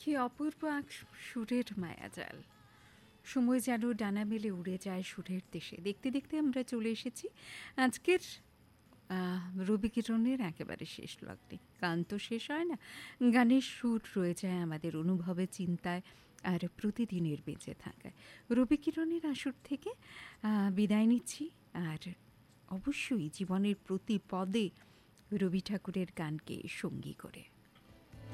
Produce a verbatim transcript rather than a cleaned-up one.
কি অপূর্ব এক সুরের মায়াজাল। সময় যেন ডানা মেলে উড়ে যায় সুরের দেশে। দেখতে দেখতে আমরা চলে এসেছি আজকের রবিকিরণের একেবারে শেষ লগ্নে। গান তো শেষ হয় না, গানের সুর রয়ে যায় আমাদের অনুভবে, চিন্তায় আর প্রতিদিনের বেঁচে থাকায়। রবিকিরণের আসর থেকে বিদায় নিচ্ছি, আর অবশ্যই জীবনের প্রতি পদে রবি ঠাকুরের গানকে সঙ্গী করে।